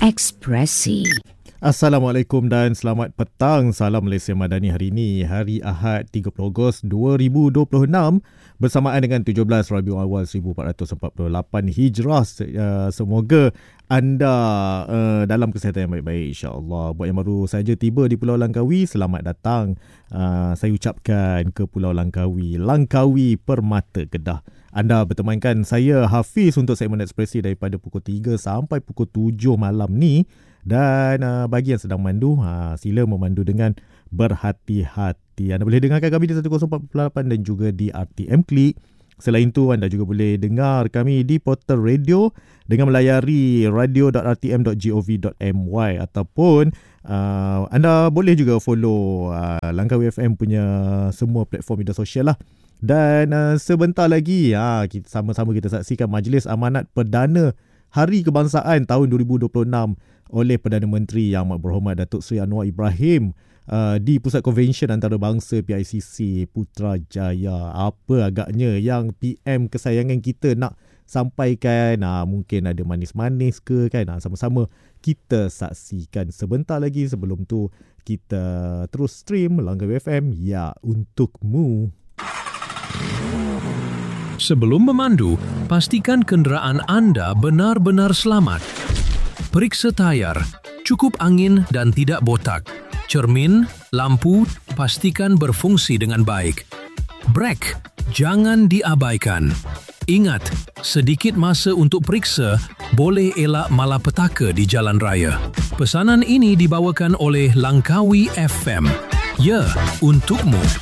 Ekspresi. Assalamualaikum dan selamat petang. Salam Malaysia Madani hari ini, hari Ahad 30 Ogos 2026 bersamaan dengan 17 Rabiul Awal 1448 Hijrah. Semoga anda dalam kesihatan yang baik-baik, insya-Allah. Buat yang baru saja tiba di Pulau Langkawi, selamat datang. Saya ucapkan ke Pulau Langkawi, Langkawi Permata Kedah. Anda bertemankan saya Hafiz untuk segmen Ekspresi daripada pukul 3 sampai pukul 7 malam ni. Dan bagi yang sedang memandu, sila memandu dengan berhati-hati. Anda boleh dengarkan kami di 104.8 dan juga di RTM Klik. Selain itu, anda juga boleh dengar kami di portal radio dengan melayari radio.rtm.gov.my ataupun anda boleh juga follow Langkawi FM punya semua platform media sosial lah. Dan sebentar lagi kita sama-sama kita saksikan Majlis Amanat Perdana Hari Kebangsaan tahun 2026 oleh Perdana Menteri Yang Amat Berhormat Datuk Seri Anwar Ibrahim di Pusat Konvensyen Antarabangsa PICC Putrajaya. Apa agaknya yang PM kesayangan kita nak sampaikan? Mungkin ada manis-manis ke kan? Sama-sama kita saksikan sebentar lagi. Sebelum tu kita terus stream Langkawi FM ya untukmu. Sebelum memandu, pastikan kenderaan anda benar-benar selamat. Periksa tayar, cukup angin dan tidak botak. Cermin, lampu, pastikan berfungsi dengan baik. Brek, jangan diabaikan. Ingat, sedikit masa untuk periksa boleh elak malapetaka di jalan raya. Pesanan ini dibawakan oleh Langkawi FM. Ya, untukmu.